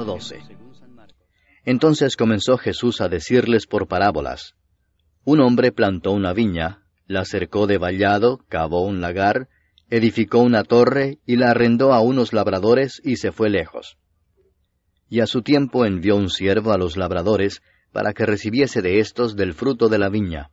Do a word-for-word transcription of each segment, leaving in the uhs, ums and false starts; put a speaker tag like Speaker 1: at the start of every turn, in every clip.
Speaker 1: doce. Entonces comenzó Jesús a decirles por parábolas. Un hombre plantó una viña, la cercó de vallado, cavó un lagar, edificó una torre y la arrendó a unos labradores y se fue lejos. Y a su tiempo envió un siervo a los labradores para que recibiese de éstos del fruto de la viña.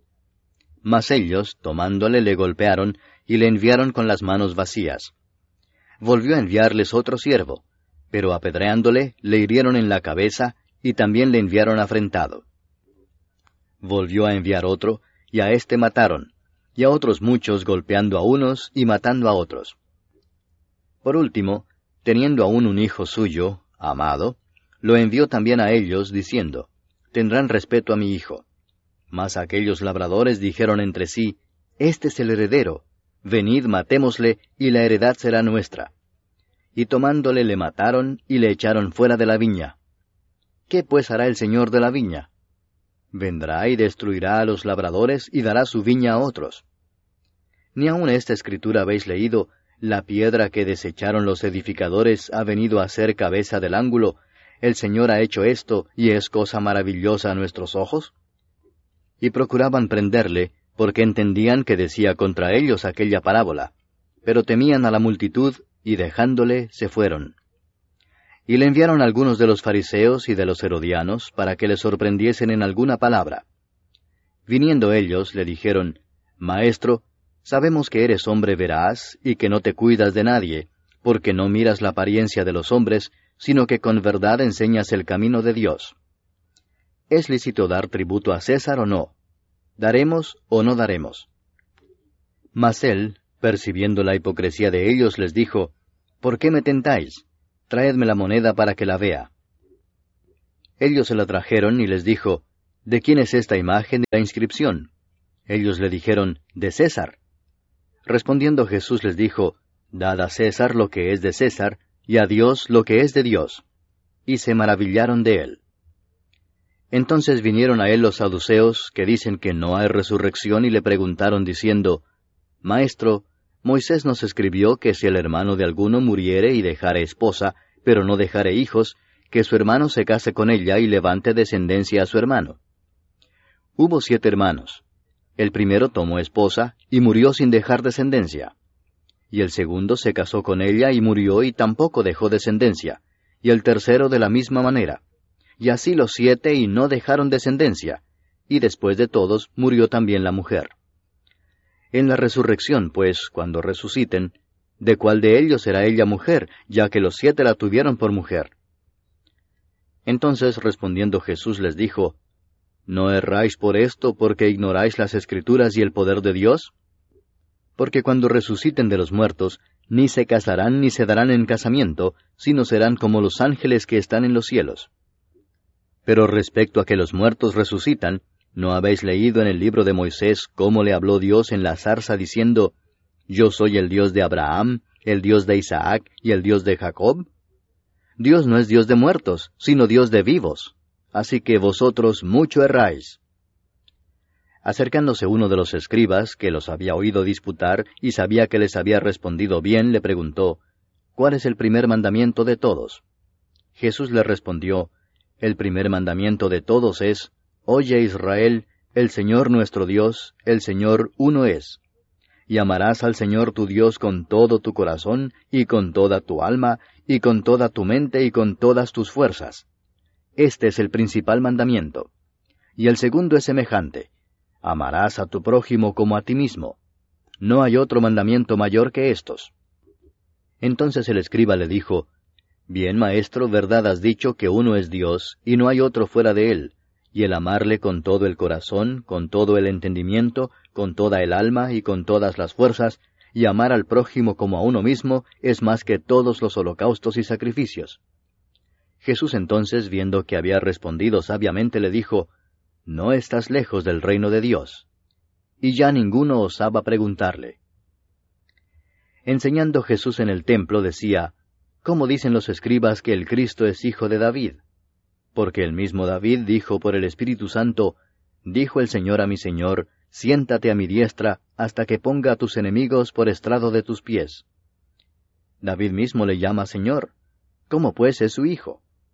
Speaker 1: Mas ellos, tomándole, le golpearon y le enviaron con las manos vacías. Volvió a enviarles otro siervo, pero apedreándole, le hirieron en la cabeza, y también le enviaron afrentado. Volvió a enviar otro, y a éste mataron, y a otros muchos golpeando a unos y matando a otros. Por último, teniendo aún un hijo suyo, amado, lo envió también a ellos, diciendo, Tendrán respeto a mi hijo. Mas aquellos labradores dijeron entre sí, Este es el heredero, venid, matémosle, y la heredad será nuestra. Y tomándole le mataron, y le echaron fuera de la viña. ¿Qué pues hará el señor de la viña? Vendrá y destruirá a los labradores, y dará su viña a otros. Ni aun esta escritura habéis leído, la piedra que desecharon los edificadores ha venido a ser cabeza del ángulo, el Señor ha hecho esto, y es cosa maravillosa a nuestros ojos. Y procuraban prenderle, porque entendían que decía contra ellos aquella parábola, pero temían a la multitud, y dejándole, se fueron. Y le enviaron algunos de los fariseos y de los herodianos, para que le sorprendiesen en alguna palabra. Viniendo ellos, le dijeron, Maestro, sabemos que eres hombre veraz, y que no te cuidas de nadie, porque no miras la apariencia de los hombres, sino que con verdad enseñas el camino de Dios. ¿Es lícito dar tributo a César o no? ¿Daremos o no daremos? Mas él, percibiendo la hipocresía de ellos, les dijo, ¿Por qué me tentáis? Traedme la moneda para que la vea. Ellos se la trajeron y les dijo, ¿De quién es esta imagen y la inscripción? Ellos le dijeron, de César. Respondiendo Jesús les dijo, Dad a César lo que es de César, y a Dios lo que es de Dios. Y se maravillaron de él. Entonces vinieron a él los saduceos, que dicen que no hay resurrección, y le preguntaron diciendo, Maestro, Moisés nos escribió que si el hermano de alguno muriere y dejare esposa, pero no dejare hijos, que su hermano se case con ella y levante descendencia a su hermano. Hubo siete hermanos. El primero tomó esposa, y murió sin dejar descendencia. Y el segundo se casó con ella y murió y tampoco dejó descendencia, y el tercero de la misma manera. Y así los siete y no dejaron descendencia, y después de todos murió también la mujer. En la resurrección, pues, cuando resuciten, ¿de cuál de ellos será ella mujer, ya que los siete la tuvieron por mujer? Entonces respondiendo Jesús les dijo, ¿No erráis por esto, porque ignoráis las Escrituras y el poder de Dios? Porque cuando resuciten de los muertos, ni se casarán ni se darán en casamiento, sino serán como los ángeles que están en los cielos. Pero respecto a que los muertos resucitan, ¿no habéis leído en el libro de Moisés cómo le habló Dios en la zarza diciendo, Yo soy el Dios de Abraham, el Dios de Isaac y el Dios de Jacob? Dios no es Dios de muertos, sino Dios de vivos. Así que vosotros mucho erráis. Acercándose uno de los escribas, que los había oído disputar y sabía que les había respondido bien, le preguntó, ¿Cuál es el primer mandamiento de todos? Jesús le respondió, El primer mandamiento de todos es, Oye Israel, el Señor nuestro Dios, el Señor uno es. Y amarás al Señor tu Dios con todo tu corazón, y con toda tu alma, y con toda tu mente, y con todas tus fuerzas. Este es el principal mandamiento. Y el segundo es semejante. Amarás a tu prójimo como a ti mismo. No hay otro mandamiento mayor que estos. Entonces el escriba le dijo, Bien, maestro, verdad has dicho que uno es Dios, y no hay otro fuera de él, y el amarle con todo el corazón, con todo el entendimiento, con toda el alma y con todas las fuerzas, y amar al prójimo como a uno mismo, es más que todos los holocaustos y sacrificios. Jesús entonces, viendo que había respondido sabiamente, le dijo, No estás lejos del reino de Dios. Y ya ninguno osaba preguntarle. Enseñando Jesús en el templo, decía, ¿Cómo dicen los escribas que el Cristo es hijo de David? Porque el mismo David dijo por el Espíritu Santo, Dijo el Señor a mi Señor, Siéntate a mi diestra, hasta que ponga a tus enemigos por estrado de tus pies. David mismo le llama Señor. ¿Cómo pues es su hijo?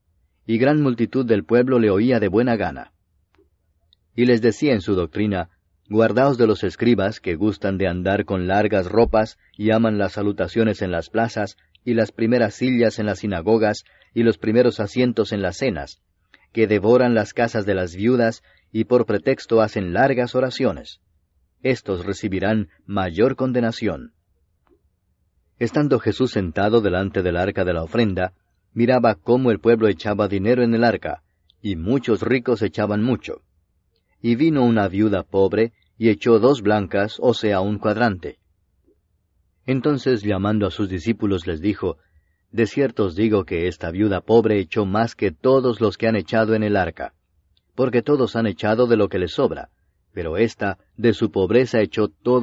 Speaker 1: y gran multitud del pueblo le oía de buena gana. Y les decía en su doctrina, guardaos de los escribas que gustan de andar con largas ropas y aman las salutaciones en las plazas, y las primeras sillas en las sinagogas, y los primeros asientos en las cenas, que devoran las casas de las viudas, y por pretexto hacen largas oraciones. Estos recibirán mayor condenación. Estando Jesús sentado delante del arca de la ofrenda, miraba cómo el pueblo echaba dinero en el arca, y muchos ricos echaban mucho. Y vino una viuda pobre, y echó dos blancas, o sea, un cuadrante. Entonces, llamando a sus discípulos, les dijo, De cierto os digo que esta viuda pobre echó más que todos los que han echado en el arca, porque todos han echado de lo que les sobra, pero ésta de su pobreza echó todo